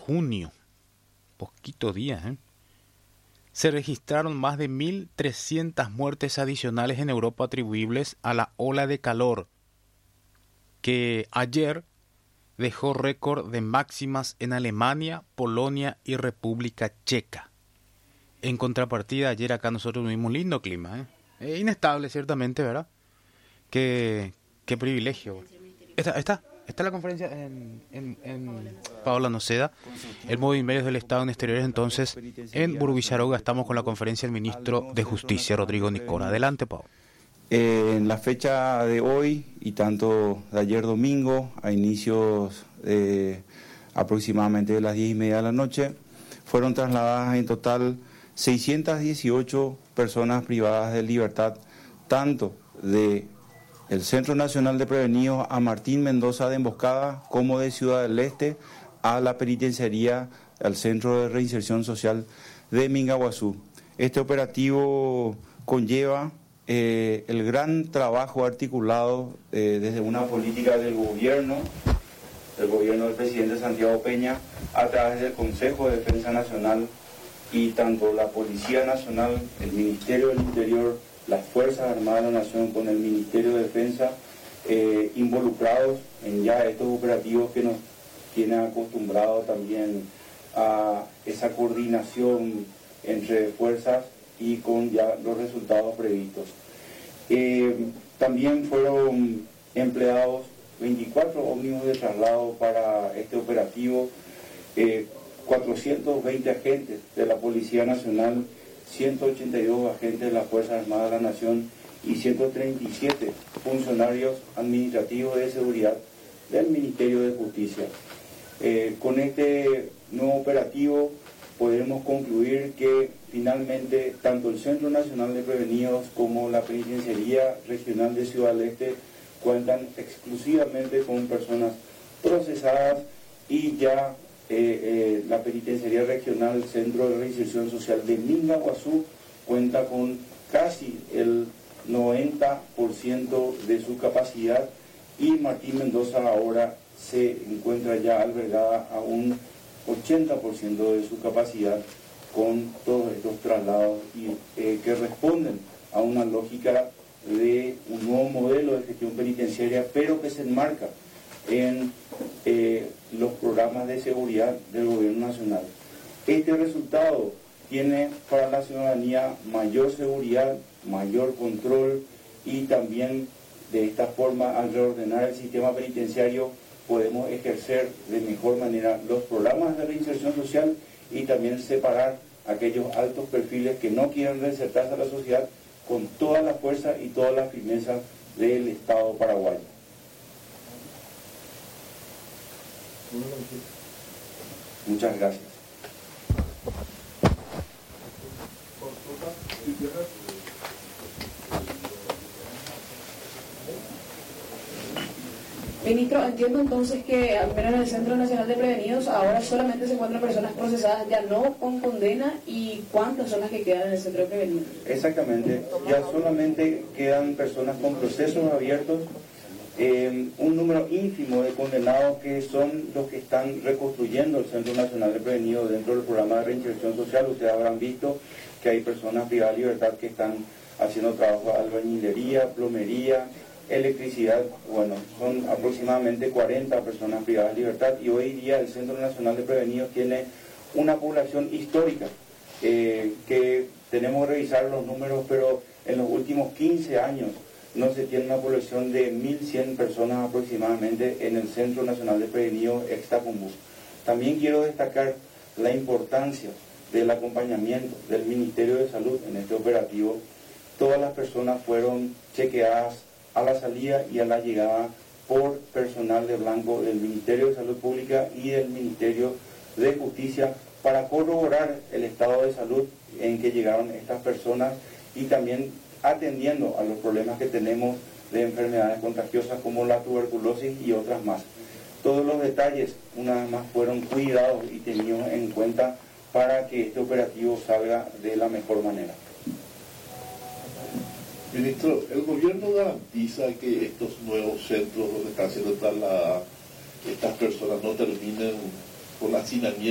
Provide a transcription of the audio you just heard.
junio, poquito días, se registraron más de 1.300 muertes adicionales en Europa atribuibles a la ola de calor, que ayer dejó récord de máximas en Alemania, Polonia y República Checa. En contrapartida, ayer acá nosotros tuvimos un lindo clima, inestable ciertamente, ¿verdad? Qué privilegio. Está la conferencia en Paola Noceda, el Movimiento del Estado en Exteriores. Entonces, en Burbuizaroga estamos con la conferencia del ministro de Justicia, Rodrigo Nicora. Adelante, Pau. En la fecha de hoy y tanto de ayer domingo, a inicios aproximadamente de las 10:30 de la noche, fueron trasladadas en total 618 personas privadas de libertad, tanto de el Centro Nacional de Prevenidos a Martín Mendoza de Emboscada, como de Ciudad del Este a la penitenciaría, al Centro de Reinserción Social de Mingaguazú. Este operativo conlleva el gran trabajo articulado desde una política del gobierno del presidente Santiago Peña, a través del Consejo de Defensa Nacional, y tanto la Policía Nacional, el Ministerio del Interior, las Fuerzas Armadas de la Nación con el Ministerio de Defensa, involucrados en ya estos operativos que nos tienen acostumbrados también a esa coordinación entre fuerzas y con ya los resultados previstos. También fueron empleados 24 ómnibus de traslado para este operativo, 420 agentes de la Policía Nacional, 182 agentes de las Fuerzas Armadas de la Nación y 137 funcionarios administrativos de seguridad del Ministerio de Justicia. Con este nuevo operativo podemos concluir que finalmente tanto el Centro Nacional de Prevenidos como la Penitenciaría Regional de Ciudad del Este cuentan exclusivamente con personas procesadas, y ya la Penitenciaría Regional Centro de Reinserción Social de Mingaguazú cuenta con casi el 90% de su capacidad, y Martín Mendoza ahora se encuentra ya albergada a un 80% de su capacidad, con todos estos traslados que responden a una lógica de un nuevo modelo de gestión penitenciaria, pero que se enmarca en los programas de seguridad del gobierno nacional. Este resultado tiene para la ciudadanía mayor seguridad, mayor control, y también de esta forma, al reordenar el sistema penitenciario, podemos ejercer de mejor manera los programas de reinserción social y también separar aquellos altos perfiles que no quieren reinsertarse a la sociedad con toda la fuerza y toda la firmeza del Estado paraguayo. Muchas gracias. Ministro, entiendo entonces que al menos en el Centro Nacional de Prevenidos ahora solamente se encuentran personas procesadas ya no con condena, y ¿cuántas son las que quedan en el Centro de Prevenidos? Exactamente, ya solamente quedan personas con procesos abiertos, un número ínfimo de condenados que son los que están reconstruyendo el Centro Nacional de Prevenidos dentro del programa de reinserción social. Ustedes habrán visto que hay personas privadas de libertad que están haciendo trabajo de albañilería, plomería, electricidad. Bueno, son aproximadamente 40 personas privadas de libertad, y hoy día el Centro Nacional de Prevenidos tiene una población histórica, que tenemos que revisar los números, pero en los últimos 15 años no se tiene una población de 1.100 personas aproximadamente en el Centro Nacional de Prevenidos Extacumbú. También quiero destacar la importancia del acompañamiento del Ministerio de Salud en este operativo. Todas las personas fueron chequeadas a la salida y a la llegada por personal de blanco del Ministerio de Salud Pública y del Ministerio de Justicia, para corroborar el estado de salud en que llegaron estas personas, y también atendiendo a los problemas que tenemos de enfermedades contagiosas como la tuberculosis y otras más. Todos los detalles, una vez más, fueron cuidados y tenidos en cuenta para que este operativo salga de la mejor manera. Ministro, ¿el gobierno garantiza que estos nuevos centros donde están siendo trasladadas estas personas no terminen con hacinamiento